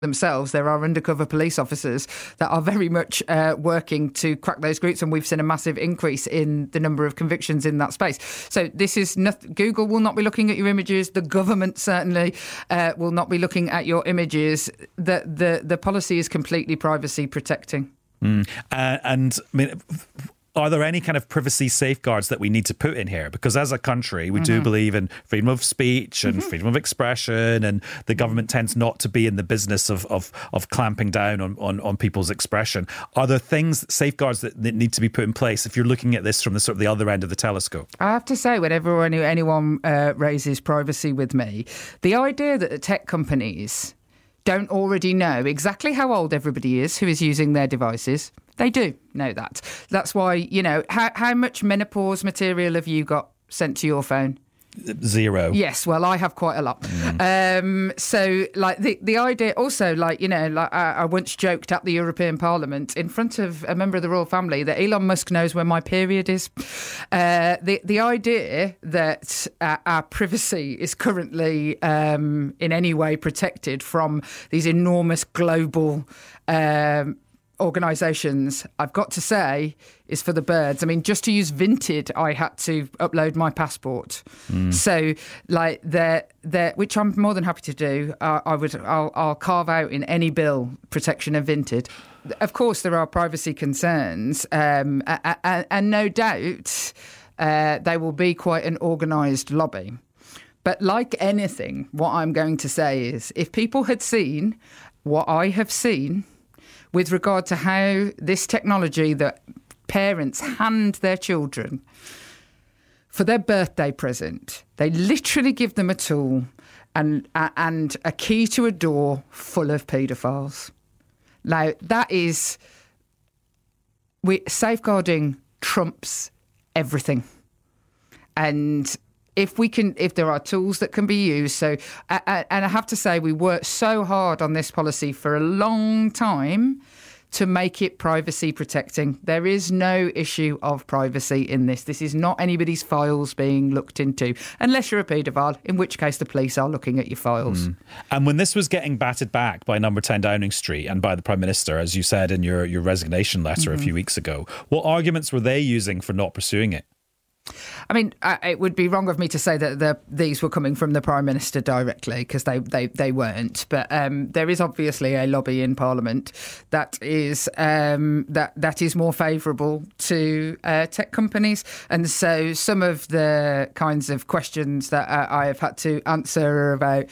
themselves, there are undercover police officers that are very much working to crack those groups, and we've seen a massive increase in the number of convictions in that space. So this is nothing. Google will not be looking at your images. The government certainly will not be looking at your images. The policy is completely privacy protecting. And I mean, are there any kind of privacy safeguards that we need to put in here? Because as a country, we do believe in freedom of speech and freedom of expression, and the government tends not to be in the business of clamping down on people's expression. Are there safeguards that need to be put in place if you're looking at this from the sort of the other end of the telescope? I have to say, whenever anyone raises privacy with me, the idea that the tech companies don't already know exactly how old everybody is who is using their devices. They do know that. That's why, how much menopause material have you got sent to your phone? 0. Yes, well, I have quite a lot. So, like, the idea also, I once joked at the European Parliament in front of a member of the royal family that Elon Musk knows when my period is. The idea that our privacy is currently in any way protected from these enormous global organisations, I've got to say, is for the birds. I mean, just to use Vinted, I had to upload my passport. So, which I'm more than happy to do. I'll carve out in any bill protection of Vinted. Of course, there are privacy concerns, and no doubt they will be quite an organised lobby. But like anything, what I'm going to say is, if people had seen what I have seen with regard to how this technology that parents hand their children for their birthday present, they literally give them a tool and a key to a door full of paedophiles. Now, that is... safeguarding trumps everything. And if there are tools that can be used. So, and I have to say, we worked so hard on this policy for a long time to make it privacy protecting. There is no issue of privacy in this. This is not anybody's files being looked into, unless you're a paedophile, in which case the police are looking at your files. And when this was getting batted back by Number 10 Downing Street and by the Prime Minister, as you said in your resignation letter a few weeks ago, what arguments were they using for not pursuing it? I mean, it would be wrong of me to say that these were coming from the Prime Minister directly, because they weren't. But there is obviously a lobby in Parliament that is more favourable to tech companies, and so some of the kinds of questions that I have had to answer are about,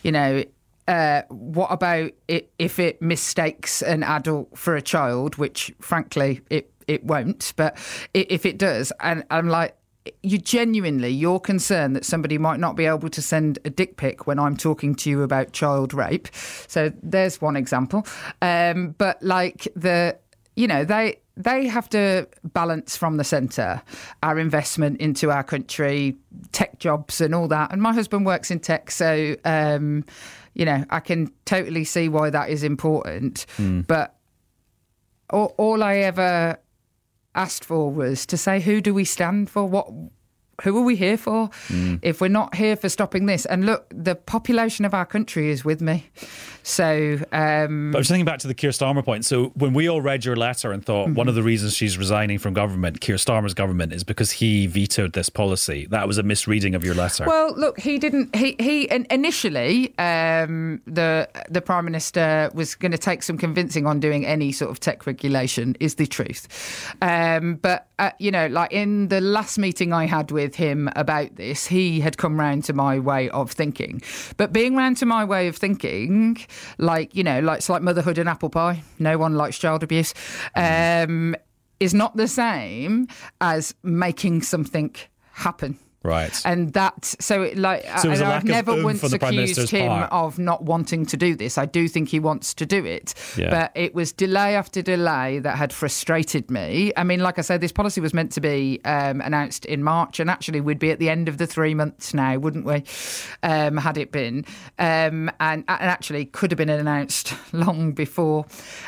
what about if it mistakes an adult for a child, which frankly it won't, but if it does, and I'm like, you're concerned that somebody might not be able to send a dick pic when I'm talking to you about child rape. So there's one example. But they have to balance from the centre our investment into our country, tech jobs and all that. And my husband works in tech, so I can totally see why that is important. But all I ever asked for was to say, who do we stand for? Who are we here for? If we're not here for stopping this? And look, the population of our country is with me. So, but I was thinking back to the Keir Starmer point. So when we all read your letter and thought one of the reasons she's resigning from government, Keir Starmer's government, is because he vetoed this policy, that was a misreading of your letter. Well, look, he didn't. He initially, the Prime Minister was going to take some convincing on doing any sort of tech regulation, is the truth. But in the last meeting I had with him about this, he had come round to my way of thinking. But being round to my way of thinking, it's like motherhood and apple pie. No one likes child abuse. Is not the same as making something happen. Right. And I've never once accused him of not wanting to do this. I do think he wants to do it. Yeah. But it was delay after delay that had frustrated me. I mean, like I said, this policy was meant to be announced in March, and actually we'd be at the end of the 3 months now, wouldn't we? Had it been. And actually could have been announced long before.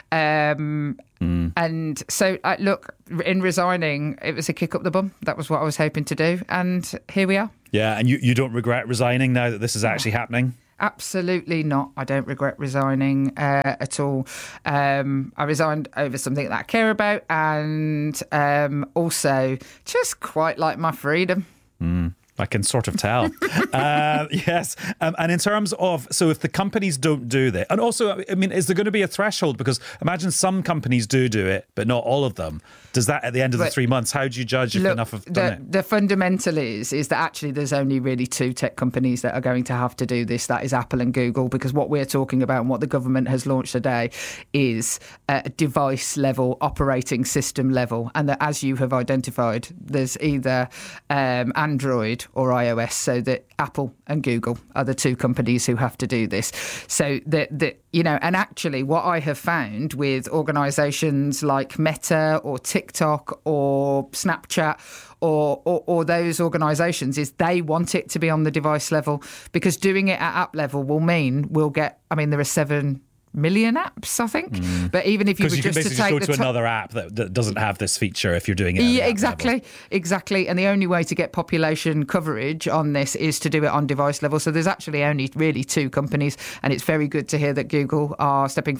And so, look, in resigning, it was a kick up the bum. That was what I was hoping to do. And here we are. Yeah, and you don't regret resigning now that this is actually happening? absolutely not. I don't regret resigning at all. I resigned over something that I care about, and also just quite like my freedom. I can sort of tell. Yes. And in terms of, so if the companies don't do that, and also, I mean, is there going to be a threshold? Because imagine some companies do it, but not all of them. Does that, at the end of the 3 months, how do you judge if enough have done it? The fundamental is that actually there's only really 2 tech companies that are going to have to do this. That is Apple and Google, because what we're talking about and what the government has launched today is a device level, operating system level. And that, as you have identified, there's either Android or iOS, so that Apple and Google are the 2 companies who have to do this. So and actually what I have found with organisations like Meta or TikTok or Snapchat or those organisations is they want it to be on the device level, because doing it at app level will mean there are 7 million apps, I think. But even if you were just to take go to another app that doesn't have this feature if you're doing it. Yeah, exactly. And the only way to get population coverage on this is to do it on device level. So there's actually only really 2 companies, and it's very good to hear that Google are stepping